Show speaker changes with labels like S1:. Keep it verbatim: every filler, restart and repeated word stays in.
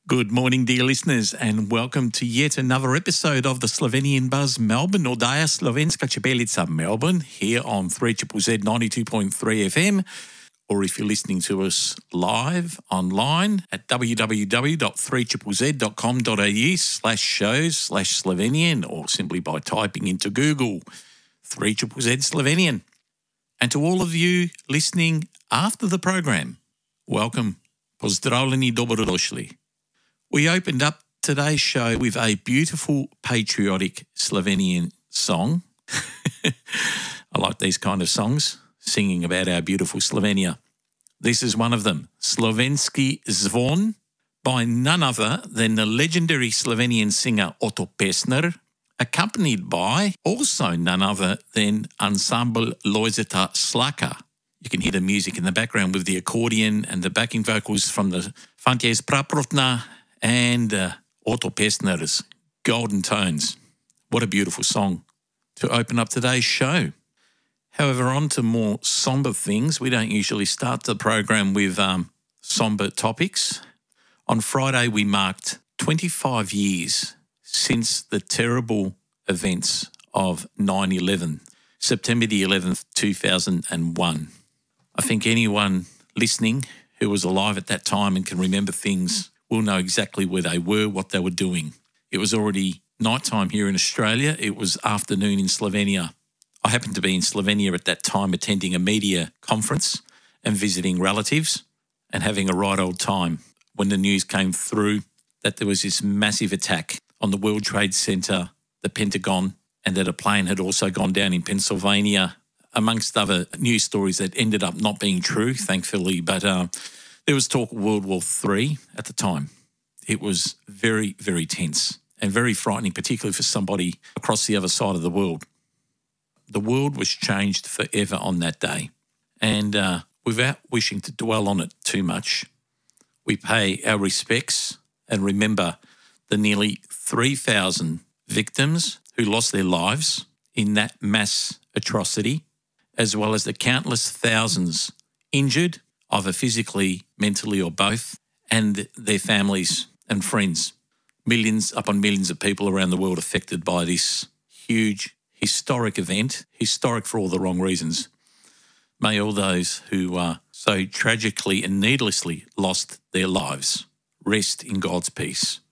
S1: Good morning, dear listeners, and welcome to yet another episode of the Slovenian Buzz Melbourne, Oddaja Slovenska Čepelica Melbourne, here on three Z Z Z ninety-two point three F M, or if you're listening to us live online at w w w dot three z z z dot com dot a u slash shows slash Slovenian, or simply by typing into Google three Z Z Z Slovenian. And to all of you listening after the program, welcome. Pozdravljeni, dobrodošli. We opened up today's show with a beautiful patriotic Slovenian song. I like these kind of songs, singing about our beautiful Slovenia. This is one of them, Slovenski zvon, by none other than the legendary Slovenian singer Otto Pestner, accompanied by also none other than Ensemble Lojzeta Slaka. You can hear the music in the background with the accordion and the backing vocals from the Fantjes Praprotna and uh, Otto Pestner's golden tones. What a beautiful song to open up today's show. However, on to more sombre things. We don't usually start the program with um, sombre topics. On Friday, we marked twenty-five years since the terrible events of nine eleven, September the eleventh, two thousand one. I think anyone listening who was alive at that time and can remember things will know exactly where they were, what they were doing. It was already nighttime here in Australia. It was afternoon in Slovenia. I happened to be in Slovenia at that time attending a media conference and visiting relatives and having a right old time when the news came through that there was this massive attack on the World Trade Center, the Pentagon, and that a plane had also gone down in Pennsylvania, amongst other news stories that ended up not being true, thankfully. But uh, there was talk of World War Three at the time. It was very, very tense and very frightening, particularly for somebody across the other side of the world. The world was changed forever on that day. And uh, without wishing to dwell on it too much, we pay our respects and remember the nearly three thousand victims who lost their lives in that mass atrocity, as well as the countless thousands injured, either physically, mentally, or both, and their families and friends. Millions upon millions of people around the world affected by this huge, historic event, historic for all the wrong reasons. May all those who uh, so tragically and needlessly lost their lives rest in God's peace.